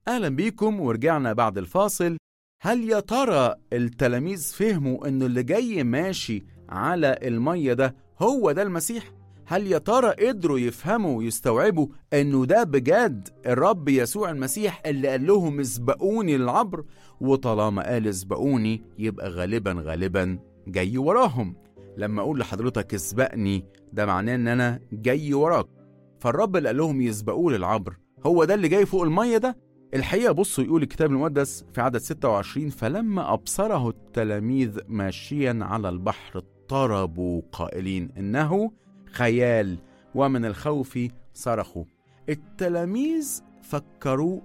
أهلا بيكم ورجعنا بعد الفاصل. هل يا ترى التلاميذ فهموا إنه اللي جاي ماشي على المية ده هو ده المسيح؟ هل يا ترى قدروا يفهموا ويستوعبوا إنه ده بجد الرب يسوع المسيح اللي قال لهم اسبقوني للعبر؟ وطالما قال اسبقوني يبقى غالبا جاي وراهم. لما أقول لحضرتك اسبقني ده معناه إن أنا جاي وراك. فالرب اللي قال لهم يسبقوه للعبر هو ده اللي جاي فوق المية ده؟ الحقيقة بصوا يقول الكتاب المقدس في عدد 26: فلما أبصره التلاميذ ماشيا على البحر اضطربوا قائلين إنه خيال، ومن الخوف صرخوا. التلاميذ فكروا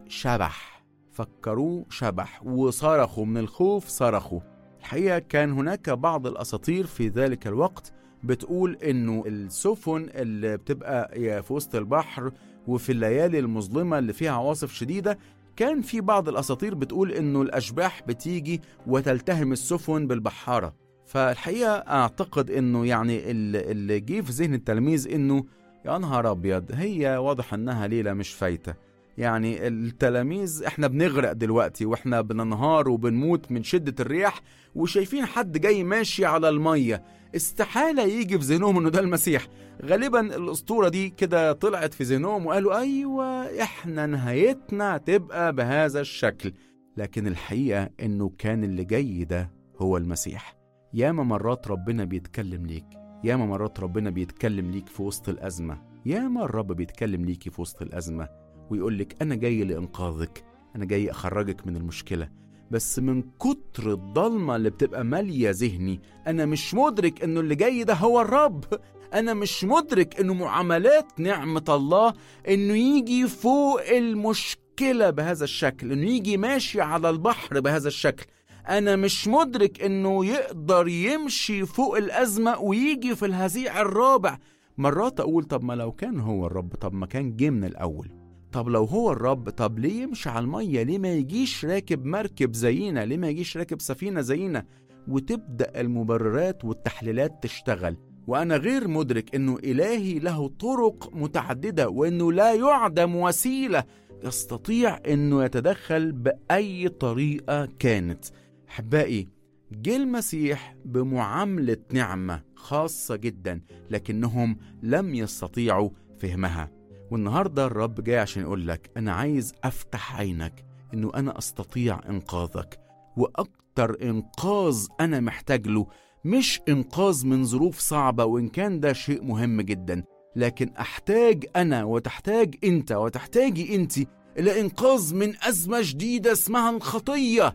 شبح وصرخوا من الخوف صرخوا. الحقيقة كان هناك بعض الأساطير في ذلك الوقت بتقول إنه السفن اللي بتبقى في وسط البحر وفي الليالي المظلمة اللي فيها عواصف شديدة، كان في بعض الأساطير بتقول إنه الأشباح بتيجي وتلتهم السفن بالبحارة. فالحقيقة أعتقد إنه يعني اللي جه في ذهن التلاميذ إنه يا نهار أبيض، هي واضح إنها ليلة مش فايتة. يعني التلاميذ إحنا بنغرق دلوقتي وإحنا بننهار وبنموت من شدة الرياح، وشايفين حد جاي ماشي على المية. استحالة يجي في ذهنهم إنه ده المسيح. غالبا الأسطورة دي كده طلعت في ذهنهم وقالوا أيوة إحنا نهايتنا تبقى بهذا الشكل. لكن الحقيقة إنه كان اللي جاي ده هو المسيح. ياما مرات ربنا بيتكلم ليك، ياما مرات ربنا بيتكلم ليك في وسط الأزمة، ياما الرب بيتكلم ليكي في وسط الأزمة ويقولك أنا جاي لإنقاذك، أنا جاي أخرجك من المشكلة. بس من كتر الضلمة اللي بتبقى مالية ذهني أنا مش مدرك إنه اللي جاي ده هو الرب. أنا مش مدرك إنه معاملات نعمة الله إنه يجي فوق المشكلة بهذا الشكل، إنه يجي ماشي على البحر بهذا الشكل. أنا مش مدرك إنه يقدر يمشي فوق الأزمة ويجي في الهزيع الرابع. مرات أقول طب ما لو كان هو الرب، طب ما كان جه من الأول. طب لو هو الرب، طب ليه يمشي على المية؟ ليه ما يجيش راكب مركب زينا؟ ليه ما يجيش راكب سفينة زينا؟ وتبدأ المبررات والتحليلات تشتغل، وأنا غير مدرك إنه إلهي له طرق متعددة، وإنه لا يعدم وسيلة يستطيع إنه يتدخل بأي طريقة كانت. أحبائي، جه المسيح بمعاملة نعمة خاصة جدا، لكنهم لم يستطيعوا فهمها. والنهاردة الرب جاي عشان يقول لك أنا عايز أفتح عينك إنه أنا أستطيع إنقاذك، وأكتر إنقاذ أنا محتاج له مش إنقاذ من ظروف صعبة، وإن كان ده شيء مهم جدا، لكن أحتاج أنا وتحتاج أنت وتحتاجي أنت إلى إنقاذ من أزمة جديدة اسمها الخطية.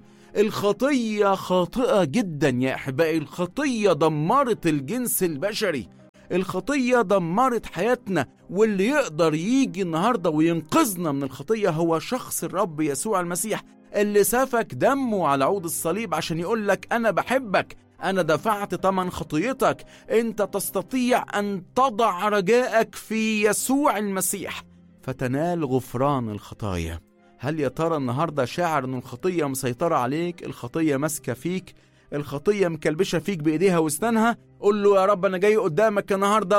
الخطية خاطئة جدا يا أحبائي. الخطية دمرت الجنس البشري، الخطية دمرت حياتنا، واللي يقدر يجي النهاردة وينقذنا من الخطية هو شخص الرب يسوع المسيح، اللي سفك دمه على عود الصليب عشان يقولك أنا بحبك، أنا دفعت ثمن خطيتك، أنت تستطيع أن تضع رجائك في يسوع المسيح فتنال غفران الخطايا. هل يا ترى النهاردة شاعر أن الخطية مسيطرة عليك؟ الخطية ماسكة فيك، الخطية مكلبشة فيك بإيديها واسنانها؟ قل له يا رب أنا جاي قدامك النهاردة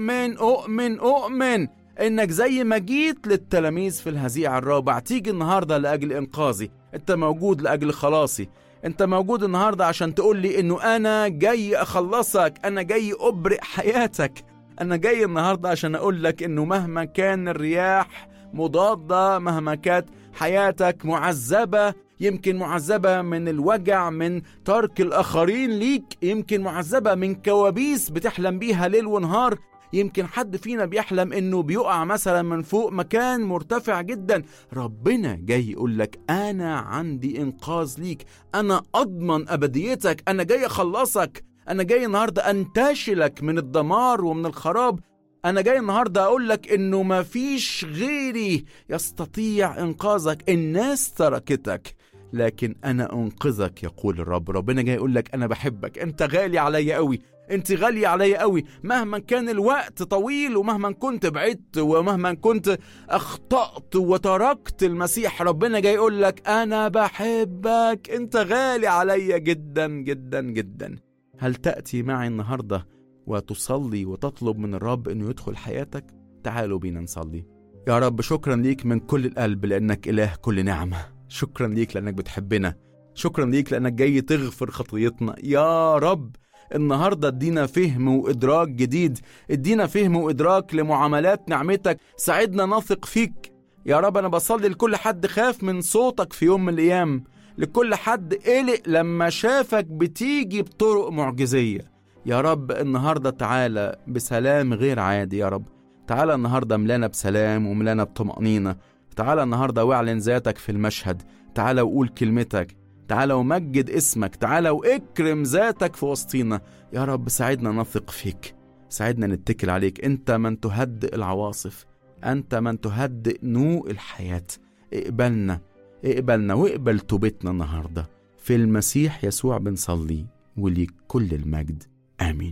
أؤمن إنك زي ما جيت للتلاميذ في الهزيع الرابع تيجي النهاردة لأجل إنقاذي. أنت موجود لأجل خلاصي، أنت موجود النهاردة عشان تقول لي إنه أنا جاي أخلصك، أنا جاي أبرئ حياتك. أنا جاي النهاردة عشان أقول لك إنه مهما كان الرياح مضادة، مهما كانت حياتك معذبة، يمكن معذبة من الوجع من ترك الآخرين ليك، يمكن معذبة من كوابيس بتحلم بيها ليل ونهار، يمكن حد فينا بيحلم إنه بيقع مثلا من فوق مكان مرتفع جدا. ربنا جاي يقول لك أنا عندي إنقاذ ليك، أنا أضمن أبديتك، أنا جاي أخلصك، أنا جاي النهاردة أنتشلك من الدمار ومن الخراب. أنا جاي النهاردة أقول لك إنه ما فيش غيري يستطيع إنقاذك. الناس تركتك لكن أنا أنقذك يقول الرب. ربنا جاي يقول لك أنا بحبك، أنت غالي علي قوي، أنت غالية علي قوي، مهما كان الوقت طويل ومهما كنت بعدت ومهما كنت أخطأت وتركت المسيح. ربنا جاي يقول لك أنا بحبك، أنت غالي علي جدا جدا جدا. هل تأتي معي النهاردة وتصلي وتطلب من الرب أنه يدخل حياتك؟ تعالوا بينا نصلي. يا رب شكرا ليك من كل القلب لأنك إله كل نعمة. شكرا ليك لأنك بتحبنا. شكرا ليك لأنك جاي تغفر خطيتنا. يا رب النهاردة ادينا فهم وإدراك جديد، ادينا فهم وإدراك لمعاملات نعمتك، ساعدنا نثق فيك. يا رب أنا بصلي لكل حد خاف من صوتك في يوم من الأيام، لكل حد قلق لما شافك بتيجي بطرق معجزية. يا رب النهاردة تعالى بسلام غير عادي. يا رب تعالى النهاردة ملانا بسلام وملانا بطمأنينة. تعالى النهاردة واعلن ذاتك في المشهد. تعالى وقول كلمتك. تعالى ومجد اسمك. تعالى واكرم ذاتك في وسطينا. يا رب ساعدنا نثق فيك، ساعدنا نتكل عليك. انت من تهدئ العواصف، انت من تهدئ نوء الحياة. اقبلنا واقبل توبتنا النهاردة. في المسيح يسوع بنصلي وليك كل المجد. آمين.